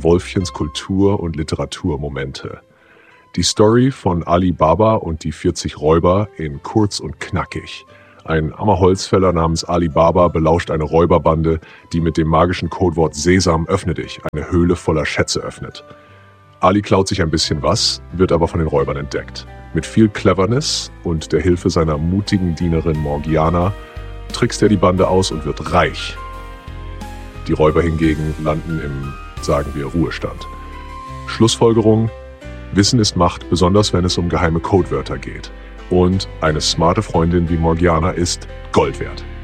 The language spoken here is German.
Wolfchens Kultur- und Literaturmomente. Die Story von Ali Baba und die 40 Räuber in kurz und knackig. Ein armer Holzfäller namens Ali Baba belauscht eine Räuberbande, die mit dem magischen Codewort Sesam öffne dich eine Höhle voller Schätze öffnet. Ali klaut sich ein bisschen was, wird aber von den Räubern entdeckt. Mit viel Cleverness und der Hilfe seiner mutigen Dienerin Morgiana trickst er die Bande aus und wird reich. Die Räuber hingegen landen im, sagen wir, Ruhestand. Schlussfolgerung: Wissen ist Macht, besonders wenn es um geheime Codewörter geht. Und eine smarte Freundin wie Morgiana ist Gold wert.